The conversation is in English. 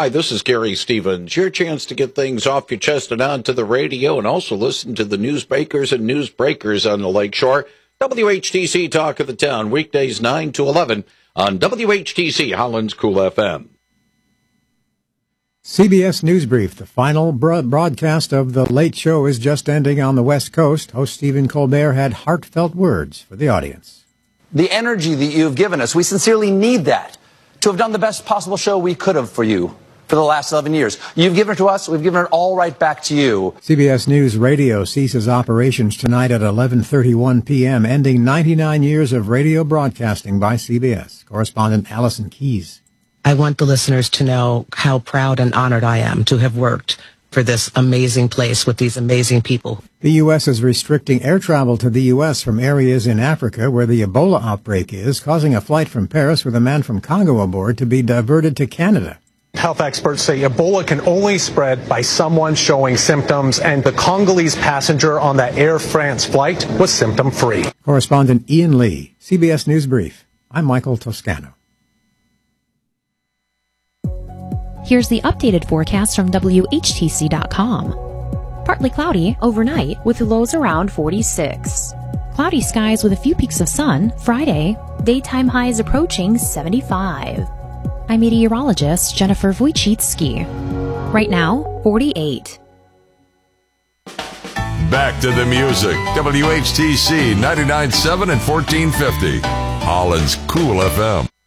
Hi, this is Gary Stevens. Your chance to get things off your chest and onto the radio, and also listen to the newsmakers and newsbreakers on the Lakeshore. WHTC Talk of the Town, weekdays 9 to 11 on WHTC Holland's Cool FM. CBS News Brief. The final broadcast of The Late Show is just ending on the West Coast. Host Stephen Colbert had heartfelt words for the audience. The energy that you've given us, we sincerely need that to have done the best possible show we could have for you for the last 11 years. You've given it to us. We've given it all right back to you. CBS News Radio ceases operations tonight at 11:31 p.m., ending 99 years of radio broadcasting by CBS. Correspondent Allison Keys. I want the listeners to know how proud and honored I am to have worked for this amazing place with these amazing people. The U.S. is restricting air travel to the U.S. from areas in Africa where the Ebola outbreak is, causing a flight from Paris with a man from Congo aboard to be diverted to Canada. Health experts say Ebola can only spread by someone showing symptoms, and the Congolese passenger on that Air France flight was symptom-free. Correspondent Ian Lee, CBS News Brief. I'm Michael Toscano. Here's the updated forecast from WHTC.com. Partly cloudy overnight with lows around 46. Cloudy skies with a few peaks of sun Friday. Daytime highs approaching 75. I'm meteorologist Jennifer Wojcicki. Right now, 48. Back to the music. WHTC 99.7 and 1450. Holland's Cool FM.